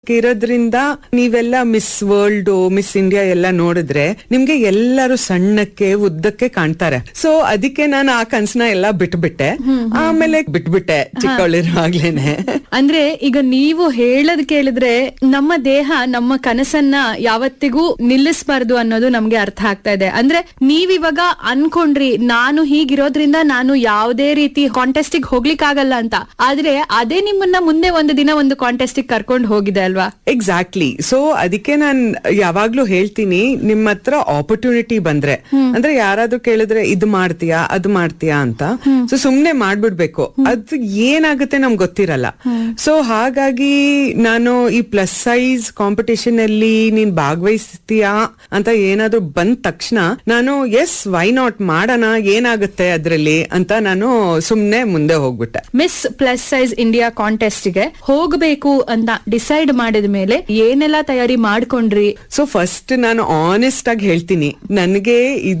ಇರೋದ್ರಿಂದ ನೀವೆಲ್ಲ miss world, miss India ಎಲ್ಲ ನೋಡಿದ್ರೆ ನಿಮ್ಗೆ ಎಲ್ಲರೂ ಸಣ್ಣಕ್ಕೆ ಉದ್ದಕ್ಕೆ ಕಾಣ್ತಾರೆ. ಸೊ ಅದಕ್ಕೆ ನಾನು ಆ ಕನ್ಸನ್ನ ಎಲ್ಲ ಬಿಟ್ಬಿಟ್ಟೆ. ಆಮೇಲೆ ಬಿಟ್ಬಿಟ್ಟೆ ಚಿಕ್ಕವಳಿರುವಾಗ್ಲೇನೆ. ಅಂದ್ರೆ ಈಗ ನೀವು ಹೇಳದ್ ಕೇಳಿದ್ರೆ ನಮ್ಮ ದೇಹ ನಮ್ಮ ಕನಸನ್ನ ಯಾವತ್ತಿಗೂ ನಿಲ್ಲಿಸಬಾರ್ದು ಅನ್ನೋದು ನಮ್ಗೆ ಅರ್ಥ ಆಗ್ತಾ ಇದೆ. ಅಂದ್ರೆ ನೀವಿವಾಗ ಅನ್ಕೊಂಡ್ರಿ ನಾನು ಹೀಗಿರೋದ್ರಿಂದ ನಾನು ಯಾವುದೇ ರೀತಿ ಕಾಂಟೆಸ್ಟಿಗೆ ಹೋಗ್ಲಿಕ್ಕೆ ಆಗಲ್ಲ ಅಂತ, ಆದ್ರೆ ಅದೇ ನಿಮ್ಮನ್ನ ಮುಂದೆ ಒಂದು ದಿನ ಒಂದು ಕಾಂಟೆಸ್ಟಿಗೆ ಕರ್ಕೊಂಡು ಹೋಗಿದೆ ಅಲ್ವಾ? ಎಕ್ಸಾಕ್ಟ್ಲಿ. ಸೊ ಅದಕ್ಕೆ ನಾನ್ ಯಾವಾಗ್ಲೂ ಹೇಳ್ತೀನಿ, ನಿಮ್ಮ ಹತ್ರ ಆಪರ್ಚುನಿಟಿ ಬಂದ್ರೆ, ಅಂದ್ರೆ ಯಾರಾದ್ರೂ ಕೇಳಿದ್ರೆ ಇದು ಮಾಡ್ತೀಯಾ ಅದು ಮಾಡ್ತೀಯಾ ಅಂತ, ಸೊ ಸುಮ್ನೆ ಮಾಡ್ಬಿಡ್ಬೇಕು. ಅದು ಏನಾಗುತ್ತೆ ನಮ್ಗೆ ಗೊತ್ತಿರಲ್ಲ. ಸೊ ಹಾಗಾಗಿ ನಾನು ಈ ಪ್ಲಸ್ ಸೈಜ್ ಕಾಂಪಿಟೇಷನ್ ಅಲ್ಲಿ ನೀನ್ ಭಾಗವಹಿಸ್ತೀಯಾ ಅಂತ ಏನಾದ್ರು ಬಂದ ತಕ್ಷಣ ನಾನು ಎಸ್ ವೈ ನಾಟ್ ಮಾಡೋಣ, ಏನಾಗುತ್ತೆ ಅದ್ರಲ್ಲಿ ಅಂತ ನಾನು ಸುಮ್ನೆ ಮುಂದೆ ಹೋಗ್ಬಿಟ್ಟೆ. Miss plus size India contest ಗೆ ಹೋಗ್ಬೇಕು ಅಂತ ಡಿಸೈಡ್ ಮಾಡಿದ ಮೇಲೆ ಏನೆಲ್ಲ ತಯಾರಿ ಮಾಡ್ಕೊಂಡ್ರಿ? ಸೊ ಫಸ್ಟ್ ನಾನು ಆನೆಸ್ಟ್ ಆಗಿ ಹೇಳ್ತೀನಿ, ನನಗೆ